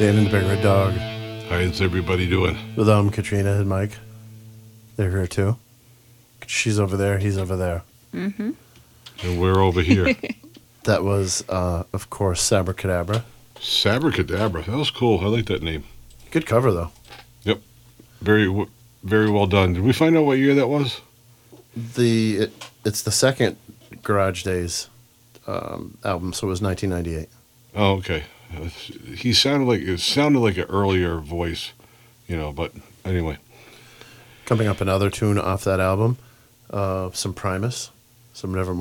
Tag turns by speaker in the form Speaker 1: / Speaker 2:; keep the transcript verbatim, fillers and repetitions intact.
Speaker 1: Dan and the Big Red Dog.
Speaker 2: How's everybody doing?
Speaker 1: With um, Katrina and Mike. They're here too. She's over there. He's over there.
Speaker 3: Mm-hmm.
Speaker 2: And we're over here.
Speaker 1: That was, uh, of course, Sabracadabra.
Speaker 2: Sabracadabra. That was cool. I like that name.
Speaker 1: Good cover, though.
Speaker 2: Yep. Very, w- very well done. Did we find out what year that was?
Speaker 1: The it, It's the second Garage Days um, album, so it was nineteen ninety-eight.
Speaker 2: Oh, okay. Uh, he sounded like it sounded like an earlier voice, you know. But anyway,
Speaker 1: Coming up, another tune off that album, uh, some Primus, some Nevermore.